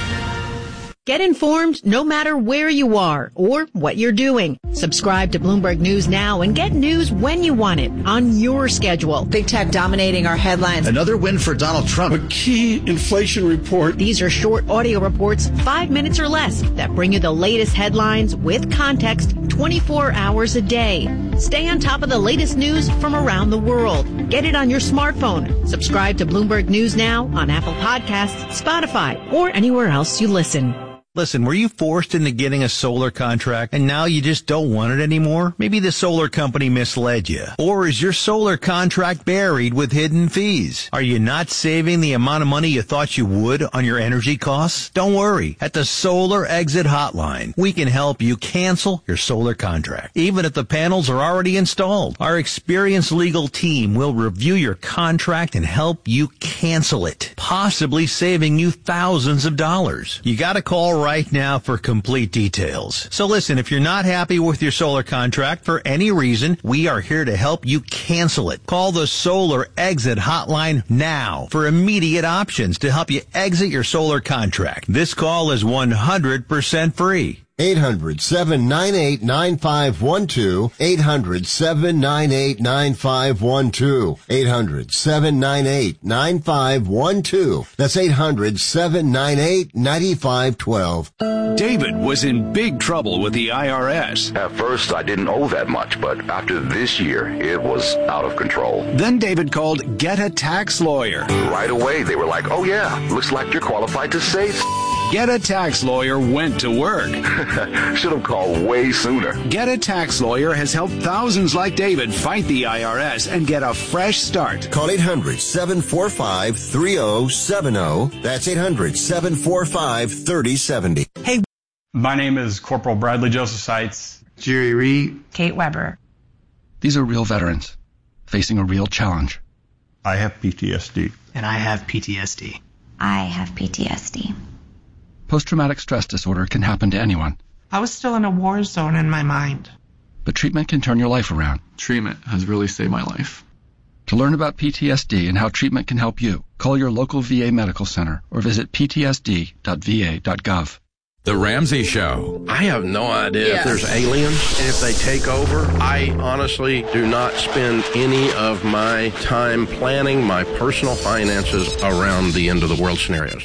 Get informed no matter where you are or what you're doing. Subscribe to Bloomberg News now and get news when you want it on your schedule. Big tech dominating our headlines. Another win for Donald Trump. A key inflation report. These are short audio reports, five minutes or less, that bring you the latest headlines with context twenty-four hours a day. Stay on top of the latest news from around the world. Get it on your smartphone. Subscribe to Bloomberg News now on Apple Podcasts, Spotify, or anywhere else you listen. Listen, were you forced into getting a solar contract and now you just don't want it anymore? Maybe the solar company misled you. Or is your solar contract buried with hidden fees? Are you not saving the amount of money you thought you would on your energy costs? Don't worry. At the Solar Exit Hotline, we can help you cancel your solar contract, even if the panels are already installed. Our experienced legal team will review your contract and help you cancel it, possibly saving you thousands of dollars. You gotta call right right now for complete details. So listen, if you're not happy with your solar contract for any reason, we are here to help you cancel it. Call the Solar Exit Hotline now for immediate options to help you exit your solar contract. This call is one hundred percent free. eight hundred, seven nine eight, nine five one two. eight hundred, seven nine eight, nine five one two. eight hundred, seven nine eight, nine five one two. That's eight hundred, seven nine eight, nine five one two. David was in big trouble with the I R S. At first, I didn't owe that much, but after this year, it was out of control. Then David called Get a Tax Lawyer. Right away, they were like, oh yeah, looks like you're qualified to say Get a Tax Lawyer went to work. Should have called way sooner. Get a Tax Lawyer has helped thousands like David fight the I R S and get a fresh start. Call eight hundred, seven four five, three zero seven zero. That's eight hundred, seven four five, three zero seven zero. Hey. My name is Corporal Bradley Joseph Seitz. Jerry Reed. Kate Weber. These are real veterans facing a real challenge. I have P T S D. And I have P T S D. I have P T S D. Post-traumatic stress disorder can happen to anyone. I was still in a war zone in my mind. But treatment can turn your life around. Treatment has really saved my life. To learn about P T S D and how treatment can help you, call your local V A medical center or visit p t s d dot v a dot gov. The Ramsey Show. I have no idea yes. if there's aliens and if they take over. I honestly do not spend any of my time planning my personal finances around the end of the world scenarios.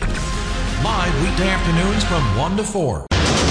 Live weekday afternoons from one to four.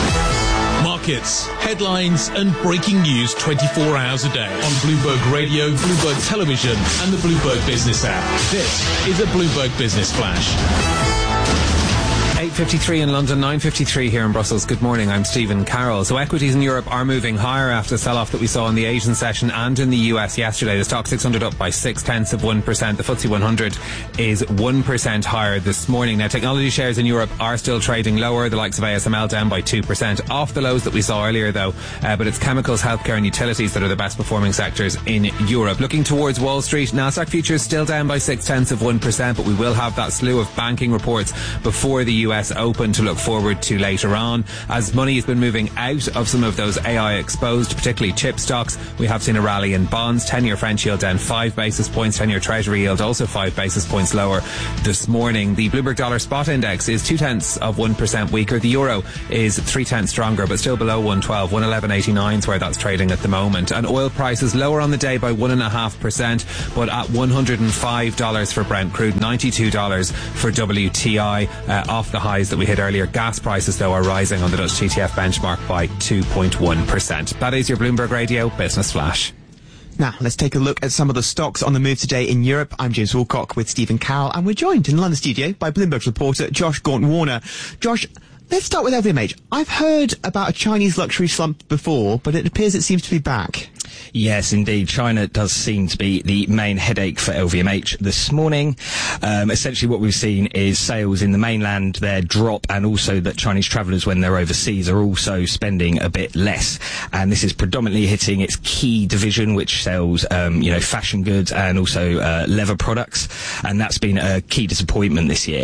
Markets, headlines, and breaking news twenty-four hours a day on Bloomberg Radio, Bloomberg Television, and the Bloomberg Business app. This is a Bloomberg Business Flash. Hey, eight fifty-three in London, nine fifty-three here in Brussels. Good morning, I'm Stephen Carroll. So equities in Europe are moving higher after the sell-off that we saw in the Asian session and in the U S yesterday. The stock six hundred up by six tenths of one percent. The F T S E one hundred is one percent higher this morning. Now, technology shares in Europe are still trading lower. The likes of A S M L down by two percent off the lows that we saw earlier, though. Uh, but it's chemicals, healthcare and utilities that are the best performing sectors in Europe. Looking towards Wall Street, Nasdaq futures still down by six tenths of one percent, but we will have that slew of banking reports before the U S Open to look forward to later on. As money has been moving out of some of those A I exposed, particularly chip stocks, we have seen a rally in bonds. ten-year French yield down five basis points. ten-year Treasury yield also five basis points lower this morning. The Bloomberg Dollar Spot Index is two tenths of one percent weaker. The euro is three tenths stronger, but still below one twelve. one eleven eighty-nine is where that's trading at the moment. And oil prices lower on the day by one point five percent, but at one hundred five dollars for Brent crude, ninety-two dollars for W T I, uh, off the highs that we hit earlier. Gas prices, though, are rising on the Dutch T T F benchmark by two point one percent. That is your Bloomberg Radio Business Flash. Now, let's take a look at some of the stocks on the move today in Europe. I'm James Wilcock with Stephen Carroll, and we're joined in the London studio by Bloomberg's reporter Josh Gaunt-Warner. Josh, let's start with L V M H. I've heard about a Chinese luxury slump before, but it appears it seems to be back. Yes, indeed. China does seem to be the main headache for L V M H this morning. Um, essentially what we've seen is sales in the mainland there drop, and also that Chinese travellers, when they're overseas, are also spending a bit less. And this is predominantly hitting its key division, which sells, um, you know, fashion goods and also uh, leather products. And that's been a key disappointment this year.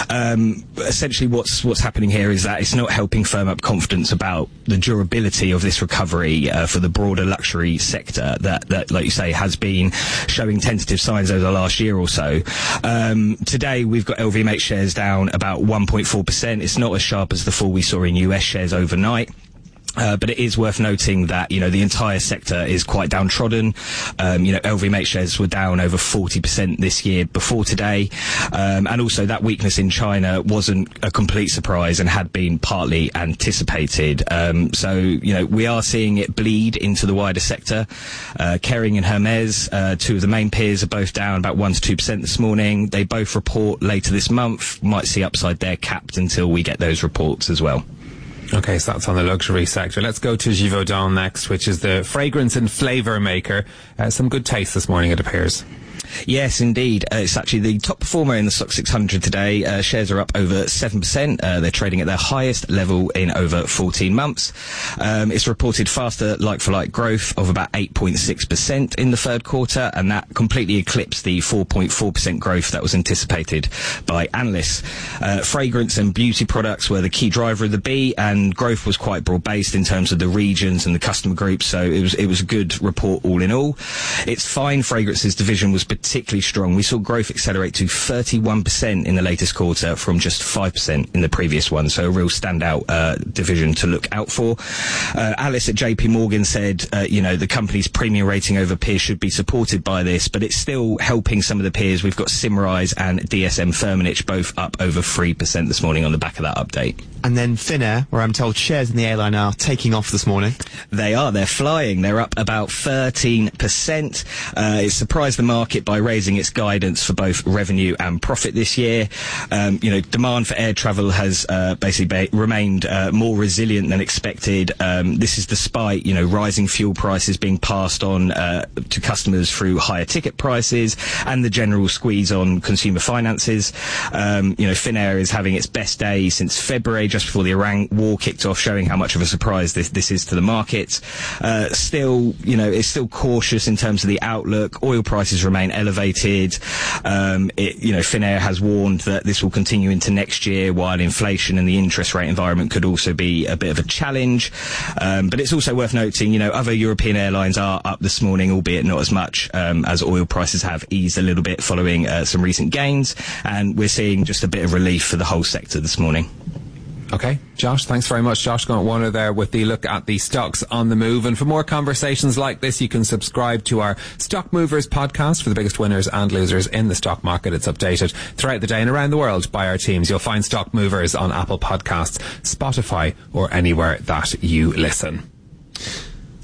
Um, essentially what's, what's happening here is that it's not helping firm up confidence about the durability of this recovery uh, for the broader luxury sector that, that, like you say, has been showing tentative signs over the last year or so. Um, today, we've got L V M H shares down about one point four percent. It's not as sharp as the fall we saw in U S shares overnight. Uh, but it is worth noting that, you know, the entire sector is quite downtrodden. Um, you know, L V M H shares were down over forty percent this year before today. Um, and also that weakness in China wasn't a complete surprise and had been partly anticipated. Um, so, you know, we are seeing it bleed into the wider sector. Uh, Kering and Hermes, uh, two of the main peers, are both down about one to two percent this morning. They both report later this month. Might see upside there, capped until we get those reports as well. Okay, so that's on the luxury sector. Let's go to Givaudan next, which is the fragrance and flavour maker. Uh, some good taste this morning, it appears. Yes, indeed. Uh, it's actually the top performer in the Stoxx six hundred today. Uh, shares are up over seven percent. Uh, they're trading at their highest level in over fourteen months. Um, it's reported faster like-for-like growth of about eight point six percent in the third quarter, and that completely eclipsed the four point four percent growth that was anticipated by analysts. Uh, fragrance and beauty products were the key driver of the beat, and growth was quite broad-based in terms of the regions and the customer groups, so it was, it was a good report all in all. Its fine fragrances division was particularly strong. We saw growth accelerate to thirty-one percent in the latest quarter from just five percent in the previous one, so a real standout uh, division to look out for. Uh, Alice at J P Morgan said, uh, you know, the company's premium rating over peers should be supported by this, but it's still helping some of the peers. We've got Symrise and D S M Firmenich both up over three percent this morning on the back of that update. And then Finnair, where I'm told shares in the airline are taking off this morning. They are. They're flying. They're up about thirteen percent. Uh, it surprised the market by raising its guidance for both revenue and profit this year. Um, you know, demand for air travel has uh, basically ba- remained uh, more resilient than expected. Um, this is despite, you know, rising fuel prices being passed on uh, to customers through higher ticket prices and the general squeeze on consumer finances. Um, you know, Finnair is having its best day since February, just before the Iran war kicked off, showing how much of a surprise this, this is to the market. Uh, still, you know, it's still cautious in terms of the outlook. Oil prices remain elevated. Um, it, you know, Finnair has warned that this will continue into next year, while inflation and the interest rate environment could also be a bit of a challenge. Um, but it's also worth noting, you know, other European airlines are up this morning, albeit not as much, um, as oil prices have eased a little bit following uh, some recent gains. And we're seeing just a bit of relief for the whole sector this morning. Okay, Josh, thanks very much. Josh Gaunt-Warner there with the look at the stocks on the move. And for more conversations like this, you can subscribe to our Stock Movers podcast for the biggest winners and losers in the stock market. It's updated throughout the day and around the world by our teams. You'll find Stock Movers on Apple Podcasts, Spotify, or anywhere that you listen.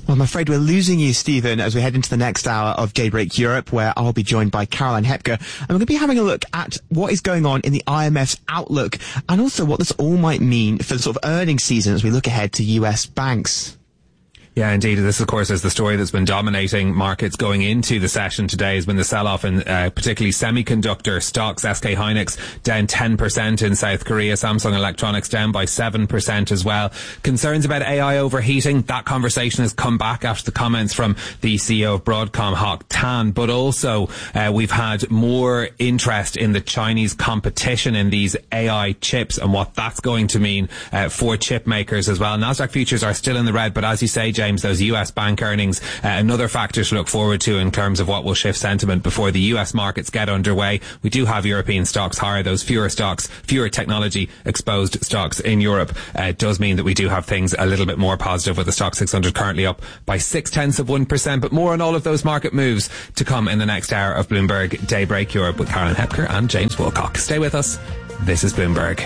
Well, I'm afraid we're losing you, Stephen, as we head into the next hour of Daybreak Europe, where I'll be joined by Caroline Hepker, and we're going to be having a look at what is going on in the I M F's outlook, and also what this all might mean for the sort of earnings season as we look ahead to U S banks. Yeah, indeed. This, of course, is the story that's been dominating markets going into the session today, has been the sell-off in uh, particularly semiconductor stocks. S K Hynix down ten percent in South Korea. Samsung Electronics down by seven percent as well. Concerns about A I overheating. That conversation has come back after the comments from the C E O of Broadcom, Hock Tan. But also, uh, we've had more interest in the Chinese competition in these A I chips and what that's going to mean uh, for chip makers as well. Nasdaq futures are still in the red, but as you say, James, those U S bank earnings, uh, another factor to look forward to in terms of what will shift sentiment before the U S markets get underway. We do have European stocks higher, those fewer stocks, fewer technology exposed stocks in Europe. Uh, it does mean that we do have things a little bit more positive, with the stock six hundred currently up by six tenths of one percent. But more on all of those market moves to come in the next hour of Bloomberg Daybreak Europe with Caroline Hepker and James Wilcock. Stay with us. This is Bloomberg.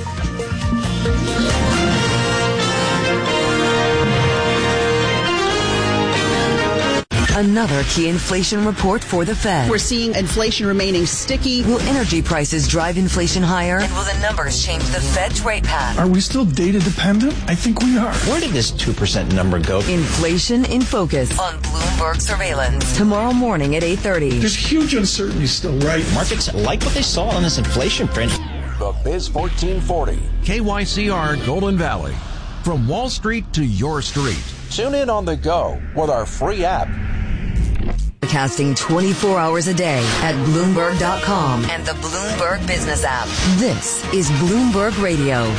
Another key inflation report for the Fed. We're seeing inflation remaining sticky. Will energy prices drive inflation higher? And will the numbers change the Fed's rate path? Are we still data dependent? I think we are. Where did this two percent number go? Inflation in Focus on Bloomberg Surveillance. Tomorrow morning at eight thirty. There's huge uncertainty still, right? Markets like what they saw on this inflation print. The Biz fourteen forty. K Y C R Golden Valley. From Wall Street to your street. Tune in on the go with our free app. Broadcasting twenty-four hours a day at Bloomberg dot com and the Bloomberg Business app. This is Bloomberg Radio.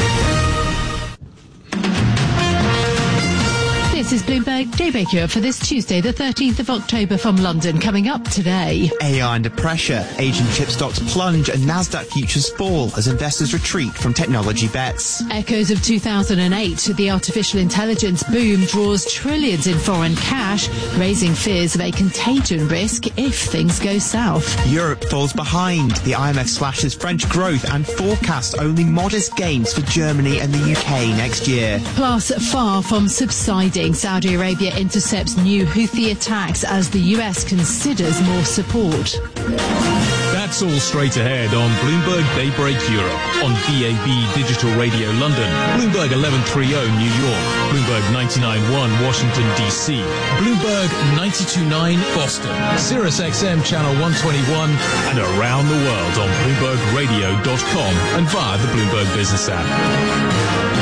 This is Bloomberg Daybreak Europe for this Tuesday, the thirteenth of October from London. Coming up today. A I under pressure. Asian chip stocks plunge and Nasdaq futures fall as investors retreat from technology bets. Echoes of two thousand eight. The artificial intelligence boom draws trillions in foreign cash, raising fears of a contagion risk if things go south. Europe falls behind. The I M F slashes French growth and forecasts only modest gains for Germany and the U K next year. Plus, far from subsiding, Saudi Arabia intercepts new Houthi attacks as the U S considers more support. That's all straight ahead on Bloomberg Daybreak Europe, on D A B Digital Radio London, Bloomberg eleven thirty New York, Bloomberg ninety-nine point one Washington, D C, Bloomberg ninety-two point nine Boston, Sirius X M Channel one twenty-one, and around the world on Bloomberg Radio dot com and via the Bloomberg Business app.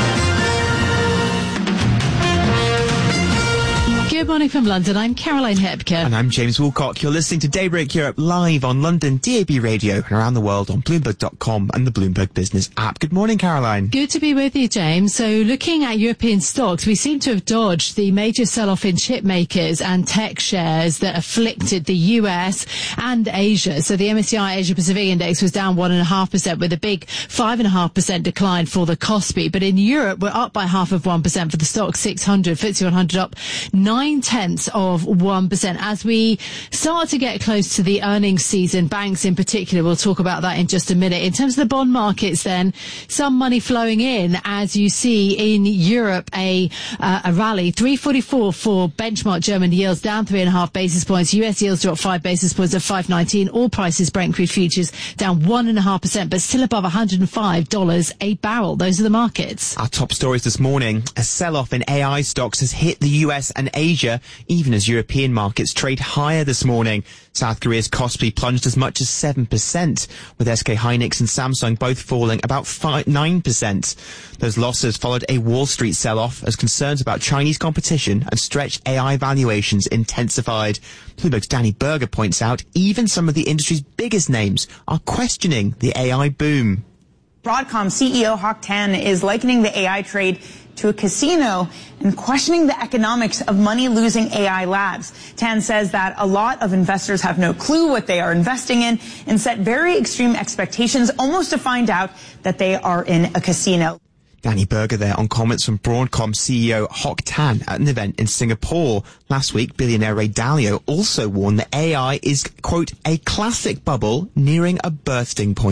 Good morning from London. I'm Caroline Hepker. And I'm James Wilcock. You're listening to Daybreak Europe live on London D A B Radio and around the world on Bloomberg dot com and the Bloomberg Business app. Good morning, Caroline. Good to be with you, James. So looking at European stocks, we seem to have dodged the major sell-off in chip makers and tech shares that afflicted the U S and Asia. So the M S C I Asia Pacific Index was down one point five percent with a big five point five percent decline for the Kospi. But in Europe, we're up by half of one percent for the stock six hundred, F T S E one hundred up nine tenths of one percent. As we start to get close to the earnings season, banks in particular, we'll talk about that in just a minute. In terms of the bond markets then, some money flowing in as you see in Europe a uh, a rally. three forty-four for benchmark German yields, down three and a half basis points. U S yields dropped five basis points at five nineteen. All prices, Brent crude futures down one and a half percent, but still above one hundred five dollars a barrel. Those are the markets. Our top stories this morning. A sell-off in A I stocks has hit the U S and Asia, even as European markets trade higher this morning. South Korea's Kospi plunged as much as seven percent, with S K Hynix and Samsung both falling about five, nine percent. Those losses followed a Wall Street sell-off as concerns about Chinese competition and stretched A I valuations intensified. Bloomberg's Danny Berger points out even some of the industry's biggest names are questioning the A I boom. Broadcom C E O Hock Tan is likening the A I trade to a casino and questioning the economics of money-losing A I labs. Tan says that a lot of investors have no clue what they are investing in and set very extreme expectations almost to find out that they are in a casino. Danny Berger there on comments from Broadcom C E O Hock Tan at an event in Singapore. Last week, billionaire Ray Dalio also warned that A I is, quote, a classic bubble nearing a bursting point.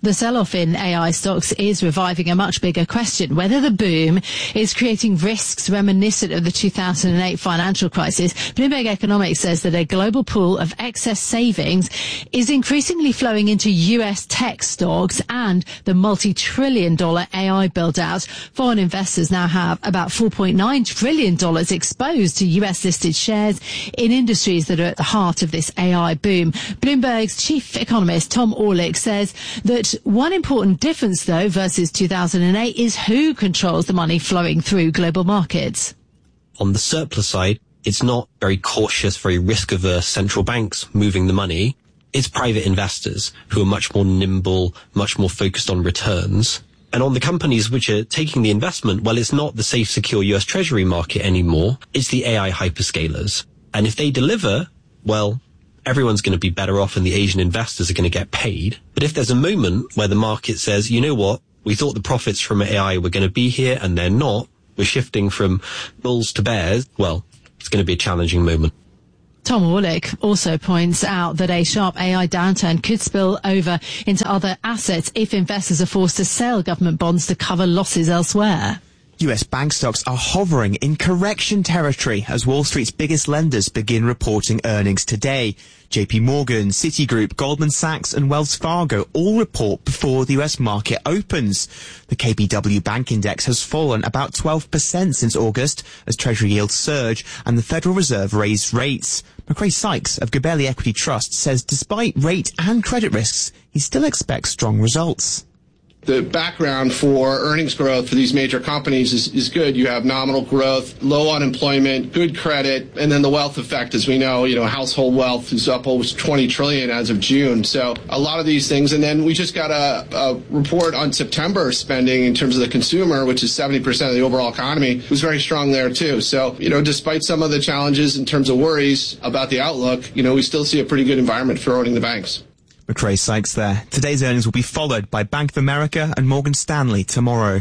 the sell-off in A I stocks is reviving a much bigger question, whether the boom is creating risks reminiscent of the two thousand eight financial crisis. Bloomberg Economics says that a global pool of excess savings is increasingly flowing into U S tech stocks and the multi-trillion dollar A I build-out. Foreign investors now have about four point nine trillion dollars exposed to U S-listed shares in industries that are at the heart of this A I boom. Bloomberg's chief economist, Tom Orlick, says that one important difference, though, versus two thousand eight is who controls the money flowing through global markets. On the surplus side, it's not very cautious, very risk-averse central banks moving the money. It's private investors who are much more nimble, much more focused on returns. And on the companies which are taking the investment, well, it's not the safe, secure U S Treasury market anymore. It's the A I hyperscalers. And if they deliver, well, everyone's going to be better off and the Asian investors are going to get paid. But if there's a moment where the market says, you know what, we thought the profits from A I were going to be here and they're not, we're shifting from bulls to bears, well, it's going to be a challenging moment. Tom Orlick also points out that a sharp A I downturn could spill over into other assets if investors are forced to sell government bonds to cover losses elsewhere. U S bank stocks are hovering in correction territory as Wall Street's biggest lenders begin reporting earnings today. J P Morgan, Citigroup, Goldman Sachs and Wells Fargo all report before the U S market opens. The K B W Bank Index has fallen about twelve percent since August as Treasury yields surge and the Federal Reserve raised rates. McRae Sykes of Gabelli Equity Trust says despite rate and credit risks, he still expects strong results. The background for earnings growth for these major companies is, is good. You have nominal growth, low unemployment, good credit, and then the wealth effect, as we know, you know, household wealth is up almost twenty trillion as of June. So a lot of these things. And then we just got a, a report on September spending in terms of the consumer, which is seventy percent of the overall economy, was very strong there too. So, you know, despite some of the challenges in terms of worries about the outlook, you know, we still see a pretty good environment for owning the banks. McRae Sykes there. Today's earnings will be followed by Bank of America and Morgan Stanley tomorrow.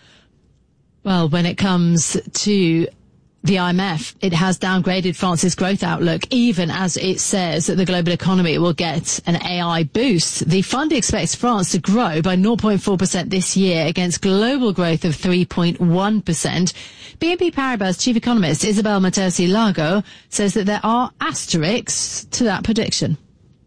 Well, when it comes to the I M F, it has downgraded France's growth outlook, even as it says that the global economy will get an A I boost. The fund expects France to grow by zero point four percent this year against global growth of three point one percent. B N P Paribas chief economist Isabel Matersi Lago says that there are asterisks to that prediction.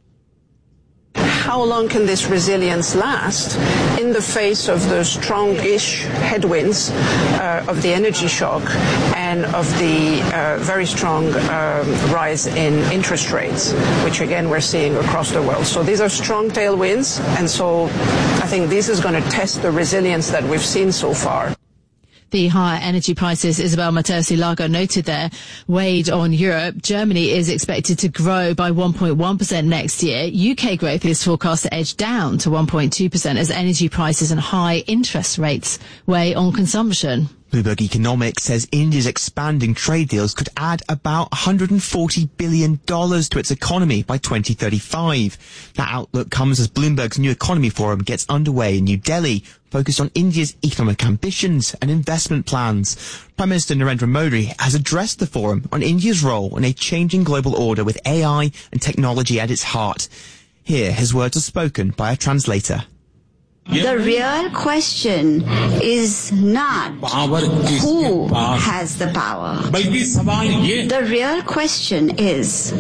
How long can this resilience last in the face of the strong-ish headwinds uh, of the energy shock and of the uh, very strong um, rise in interest rates, which again we're seeing across the world. So these are strong tailwinds, and so I think this is going to test the resilience that we've seen so far. The higher energy prices, Isabel Matersi Lago noted there, weighed on Europe. Germany is expected to grow by one point one percent next year. U K growth is forecast to edge down to one point two percent as energy prices and high interest rates weigh on consumption. Bloomberg Economics says India's expanding trade deals could add about one hundred forty billion dollars to its economy by twenty thirty-five. That outlook comes as Bloomberg's New Economy Forum gets underway in New Delhi, focused on India's economic ambitions and investment plans. Prime Minister Narendra Modi has addressed the forum on India's role in a changing global order with A I and technology at its heart. Here, his words are spoken by a translator. The real question is not who has the power. The real question is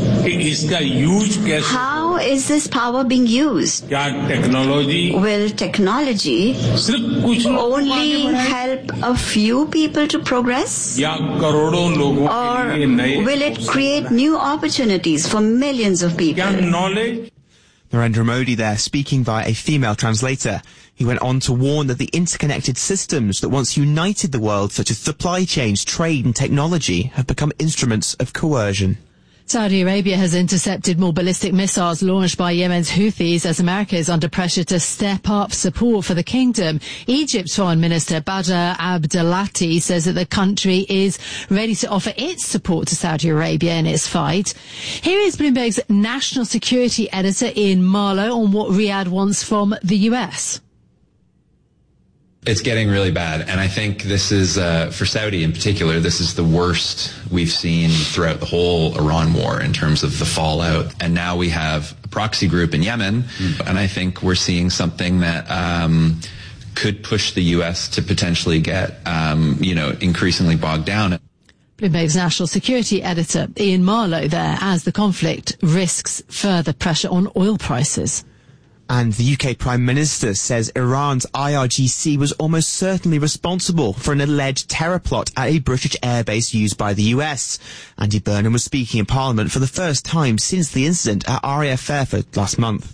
how is this power being used? Will technology only help a few people to progress? Or will it create new opportunities for millions of people? Narendra Modi there, speaking via a female translator. He went on to warn that the interconnected systems that once united the world, such as supply chains, trade and technology, have become instruments of coercion. Saudi Arabia has intercepted more ballistic missiles launched by Yemen's Houthis as America is under pressure to step up support for the kingdom. Egypt's Foreign Minister Badr Abdelati says that the country is ready to offer its support to Saudi Arabia in its fight. Here is Bloomberg's national security editor Ian Marlowe on what Riyadh wants from the U S. It's getting really bad. And I think this is, uh, for Saudi in particular, this is the worst we've seen throughout the whole Iran war in terms of the fallout. And now we have a proxy group in Yemen. Mm. And I think we're seeing something that, um, could push the U S to potentially get, um, you know, increasingly bogged down. Bloomberg's national security editor, Ian Marlowe, there as the conflict risks further pressure on oil prices. And the U K Prime Minister says Iran's I R G C was almost certainly responsible for an alleged terror plot at a British airbase used by the U S. Andy Burnham was speaking in Parliament for the first time since the incident at R A F Fairford last month.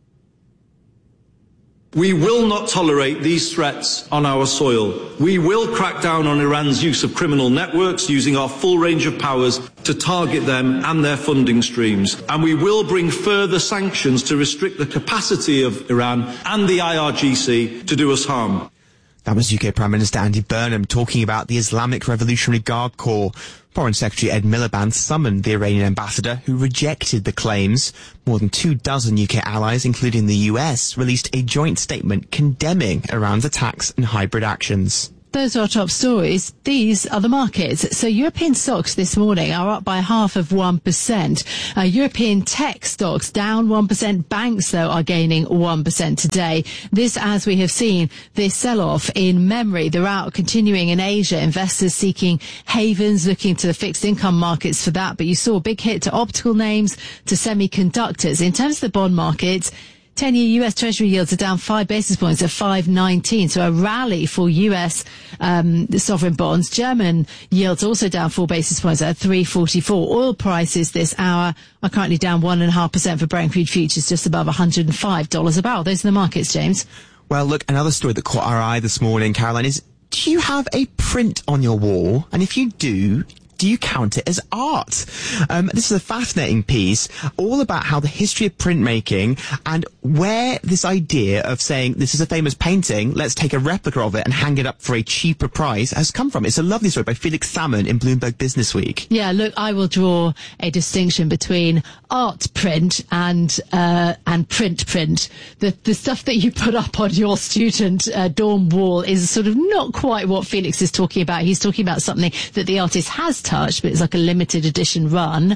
We will not tolerate these threats on our soil. We will crack down on Iran's use of criminal networks, using our full range of powers to target them and their funding streams. And we will bring further sanctions to restrict the capacity of Iran and the I R G C to do us harm. That was U K Prime Minister Andy Burnham talking about the Islamic Revolutionary Guard Corps. Foreign Secretary Ed Miliband summoned the Iranian ambassador, who rejected the claims. More than two dozen U K allies, including the U S, released a joint statement condemning Iran's attacks and hybrid actions. Those are our top stories. These are the markets. So European stocks this morning are up by half of one percent. Uh, European tech stocks down one percent. Banks, though, are gaining one percent today. This, as we have seen, this sell-off in memory. The rout continuing in Asia. Investors seeking havens, looking to the fixed income markets for that. But you saw a big hit to optical names, to semiconductors. In terms of the bond markets, ten-year U S Treasury yields are down five basis points at five nineteen, so a rally for U S um, sovereign bonds. German yields also down four basis points at three forty-four. Oil prices this hour are currently down one point five percent for Brent crude futures, just above one hundred five dollars a barrel. Those are the markets, James. Well, look, another story that caught our eye this morning, Caroline, is do you have a print on your wall? And if you do, do you count it as art? Um, this is a fascinating piece all about how the history of printmaking and where this idea of saying this is a famous painting, let's take a replica of it and hang it up for a cheaper price has come from. It's a lovely story by Felix Salmon in Bloomberg Business Week. Yeah, look, I will draw a distinction between art print and uh, and print print. The the stuff that you put up on your student uh, dorm wall is sort of not quite what Felix is talking about. He's talking about something that the artist has touch, but it's like a limited edition run.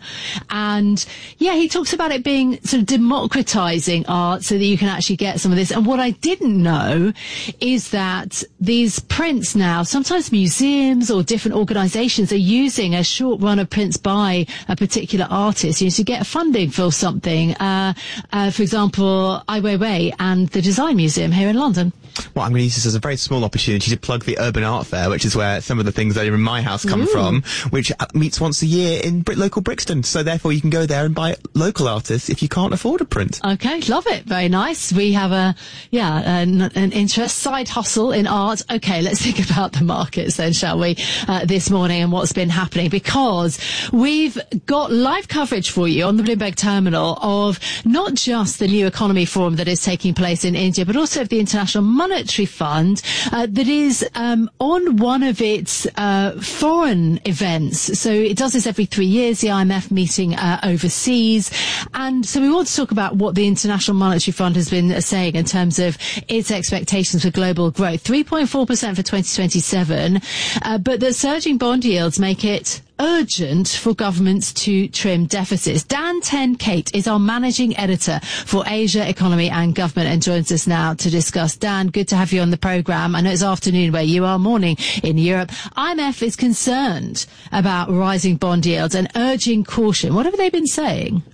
And yeah, he talks about it being sort of democratizing art so that you can actually get some of this. And what I didn't know is that these prints now, sometimes museums or different organizations are using a short run of prints by a particular artist, you know, to get funding for something. Uh, uh, for example, Ai Weiwei and the Design Museum here in London. Well, I'm going to use this as a very small opportunity to plug the Urban Art Fair, which is where some of the things that are in my house come Ooh. from, which meets once a year in Brit- local Brixton. So therefore you can go there and buy local artists if you can't afford a print. Okay, love it. Very nice. We have a, yeah, an, an interest, side hustle in art. Okay, let's think about the markets then, shall we, uh, this morning and what's been happening, because we've got live coverage for you on the Bloomberg Terminal of not just the New Economy Forum that is taking place in India, but also of the International Monetary Fund uh, that is um, on one of its uh, foreign events. So it does this every three years, the I M F meeting uh, overseas. And so we want to talk about what the International Monetary Fund has been uh, saying in terms of its expectations for global growth. three point four percent for twenty twenty-seven, uh, but the surging bond yields make it urgent for governments to trim deficits. Dan Tenkate is our managing editor for Asia, Economy and Government and joins us now to discuss. Dan, good to have you on the programme. I know it's afternoon where you are, morning in Europe. I M F is concerned about rising bond yields and urging caution. What have they been saying?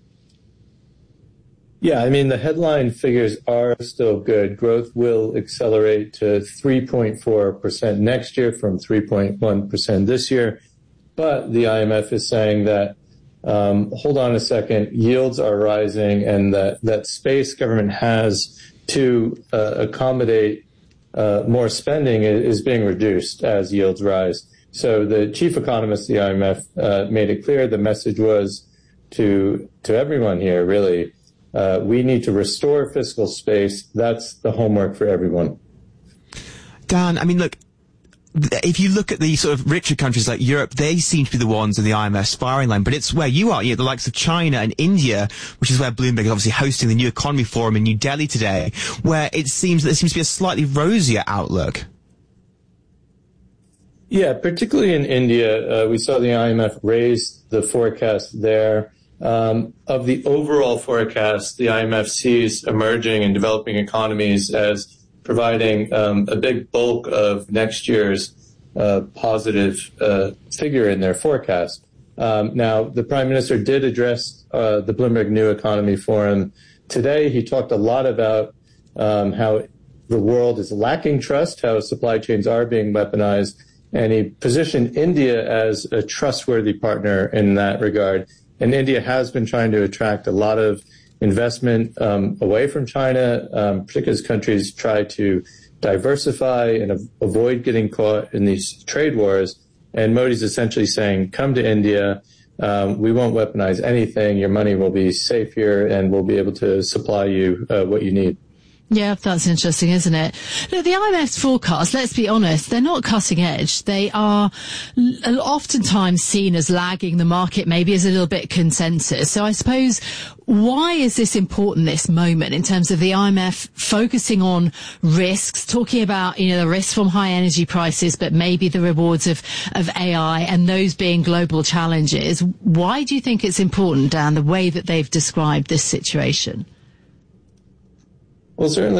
Yeah, I mean, the headline figures are still good. Growth will accelerate to three point four percent next year from three point one percent this year. But the I M F is saying that, um, hold on a second, yields are rising and that, that space government has to uh, accommodate uh, more spending is being reduced as yields rise. So the chief economist of the I M F uh, made it clear the message was to to everyone here, really, uh, we need to restore fiscal space. That's the homework for everyone. Dan, I mean, look, if you look at the sort of richer countries like Europe, they seem to be the ones in the I M F's firing line. But it's where you are, you know, the likes of China and India, which is where Bloomberg is obviously hosting the New Economy Forum in New Delhi today, where it seems that there seems to be a slightly rosier outlook. Yeah, particularly in India, uh, we saw the I M F raise the forecast there. Um, of the overall forecast, the I M F sees emerging and developing economies as providing um, a big bulk of next year's uh, positive uh, figure in their forecast. Um, now, the Prime Minister did address uh, the Bloomberg New Economy Forum today. He talked a lot about um, how the world is lacking trust, how supply chains are being weaponized, and he positioned India as a trustworthy partner in that regard. And India has been trying to attract a lot of investment um, away from China, um, particularly as countries try to diversify and av- avoid getting caught in these trade wars. And Modi's essentially saying, come to India, um, we won't weaponize anything, your money will be safe here, and we'll be able to supply you uh, what you need. Yeah, that's interesting, isn't it? Look, the I M F's forecast, let's be honest, they're not cutting edge. They are l- oftentimes seen as lagging the market, maybe as a little bit consensus. So I suppose, why is this important, this moment, in terms of the I M F focusing on risks, talking about, you know, the risks from high energy prices, but maybe the rewards of, of A I and those being global challenges? Why do you think it's important, Dan, the way that they've described this situation? Well, certainly